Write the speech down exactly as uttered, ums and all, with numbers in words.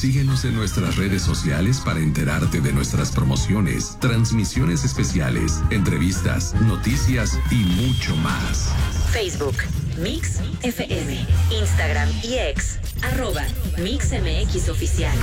Síguenos en nuestras redes sociales para enterarte de nuestras promociones, transmisiones especiales, entrevistas, noticias y mucho más. Facebook, Mix F M, Instagram y X, arroba Mix M X Oficial.